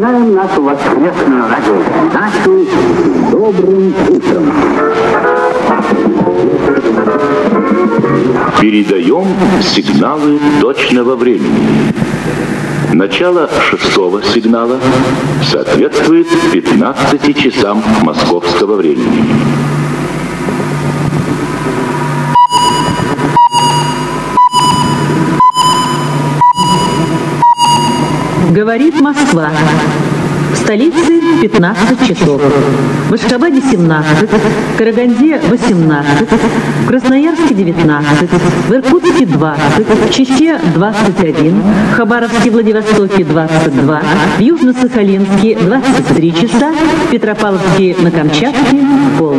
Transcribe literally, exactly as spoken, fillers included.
Начинаем нашу воскресную радиопередачу «Добрым утром». Передаем сигналы точного времени. Начало шестого сигнала соответствует пятнадцати часам московского времени. Говорит Москва. В столице пятнадцать часов. В Ашхабаде семнадцать, в Караганде восемнадцать, в Красноярске девятнадцать, в Иркутске двадцать, в Чите двадцать один, в Хабаровске, Владивостоке двадцать два, в Южно-Сахалинске двадцать три часа, в Петропавловске на Камчатке полночь.